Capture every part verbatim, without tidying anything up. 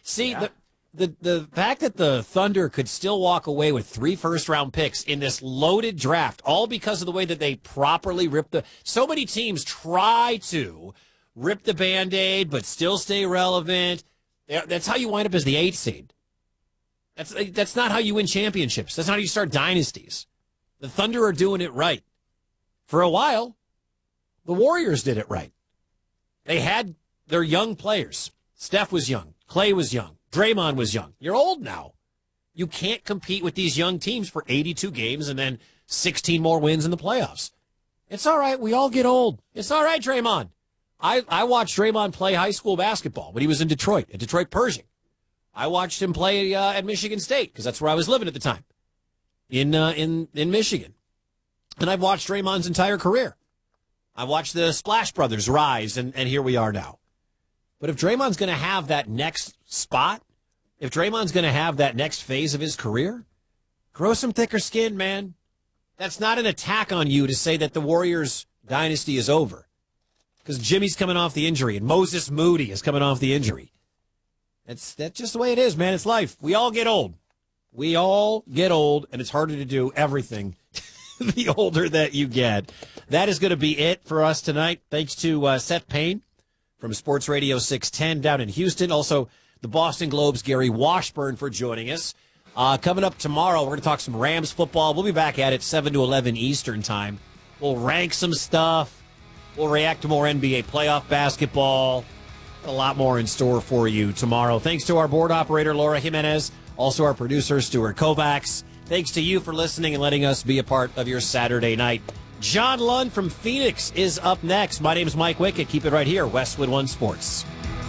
See, Yeah. the, the the fact that the Thunder could still walk away with three first-round picks in this loaded draft, all because of the way that they properly ripped the – so many teams try to rip the Band-Aid but still stay relevant. That's how you wind up as the eighth seed. That's that's not how you win championships. That's not how you start dynasties. The Thunder are doing it right. For a while, the Warriors did it right. They had their young players. Steph was young. Clay was young. Draymond was young. You're old now. You can't compete with these young teams for eighty-two games and then sixteen more wins in the playoffs. It's all right. We all get old. It's all right, Draymond. I, I watched Draymond play high school basketball when he was in Detroit, at Detroit Pershing. I watched him play uh, at Michigan State because that's where I was living at the time, in uh, in in Michigan. And I've watched Draymond's entire career. I watched the Splash Brothers rise, and, and here we are now. But if Draymond's going to have that next spot, if Draymond's going to have that next phase of his career, grow some thicker skin, man. That's not an attack on you to say that the Warriors dynasty is over. Because Jimmy's coming off the injury, and Moses Moody is coming off the injury. That's, that's just the way it is, man. It's life. We all get old. We all get old, and it's harder to do everything the older that you get. That is going to be it for us tonight. Thanks to uh, Seth Payne from Sports Radio six ten down in Houston. Also, the Boston Globe's Gary Washburn for joining us. Uh, coming up tomorrow, we're going to talk some Rams football. We'll be back at it seven to eleven Eastern time. We'll rank some stuff. We'll react to more N B A playoff basketball. A lot more in store for you tomorrow. Thanks to our board operator, Laura Jimenez. Also our producer, Stuart Kovacs. Thanks to you for listening and letting us be a part of your Saturday night. John Lund from Phoenix is up next. My name is Mike Wickett. Keep it right here, Westwood One Sports.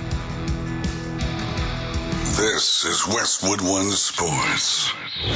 This is Westwood One Sports.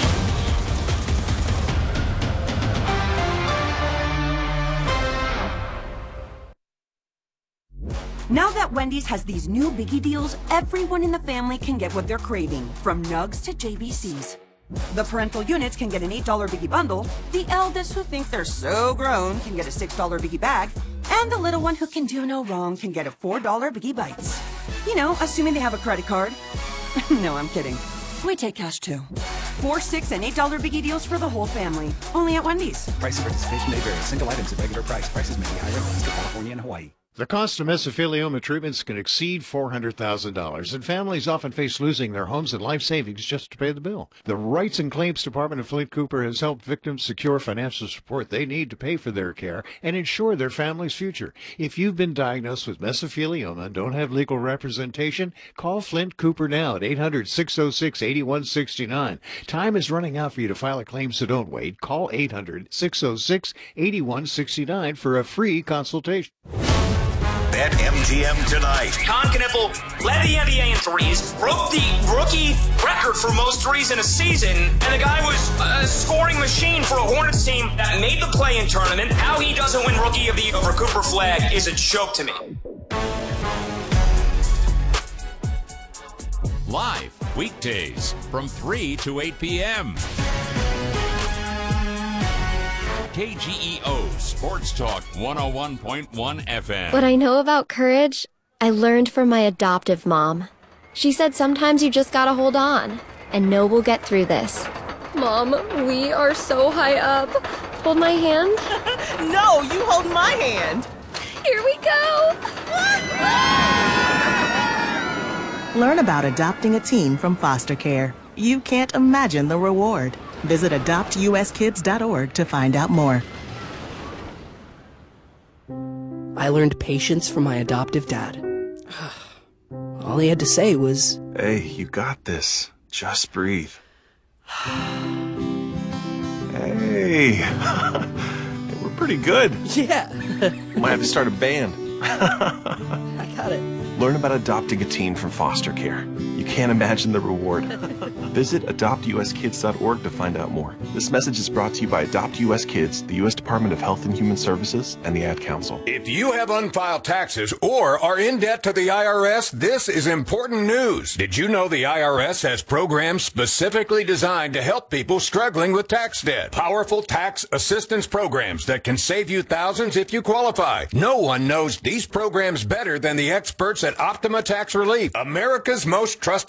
Now that Wendy's has these new biggie deals, everyone in the family can get what they're craving, from nugs to J B Cs. The parental units can get an eight dollar biggie bundle, the eldest who think they're so grown can get a six dollar biggie bag, and the little one who can do no wrong can get a four dollar biggie bites. You know, assuming they have a credit card. No, I'm kidding. We take cash too. Four, six, and eight dollar biggie deals for the whole family. Only at Wendy's. Price and participation may vary. Single items at regular price. Prices may be higher in Alaska, California, and Hawaii. The cost of mesothelioma treatments can exceed four hundred thousand dollars, and families often face losing their homes and life savings just to pay the bill. The Rights and Claims Department of Flint Cooper has helped victims secure financial support they need to pay for their care and ensure their family's future. If you've been diagnosed with mesothelioma and don't have legal representation, call Flint Cooper now at eight hundred, six oh six, eight one six nine. Time is running out for you to file a claim, so don't wait. Call eight hundred, six oh six, eight one six nine for a free consultation. Bet M G M tonight. Con Knippel led the N B A in threes, broke the rookie record for most threes in a season, and the guy was a scoring machine for a Hornets team that made the play-in tournament. How he doesn't win Rookie of the Year over Cooper Flagg is a joke to me. Live weekdays from three to eight p.m. K G E O Sports Talk one oh one point one F M. What I know about courage, I learned from my adoptive mom. She said sometimes you just gotta hold on and know we'll get through this. Mom, we are so high up. Hold my hand. No, you hold my hand. Here we go. Learn about adopting a teen from foster care. You can't imagine the reward. Visit adopt u s kids dot org to find out more. I learned patience from my adoptive dad. All he had to say was, "Hey, you got this. Just breathe." Hey, we're pretty good. Yeah. Might have to start a band. I got it. Learn about adopting a teen from foster care. You can't imagine the reward. Visit adopt u s kids dot org to find out more. This message is brought to you by Adopt U S Kids, the U S Department of Health and Human Services, and the Ad Council. If you have unfiled taxes or are in debt to the I R S, this is important news. Did you know the I R S has programs specifically designed to help people struggling with tax debt? Powerful tax assistance programs that can save you thousands if you qualify. No one knows these programs better than the experts at Optima Tax Relief, America's most trusted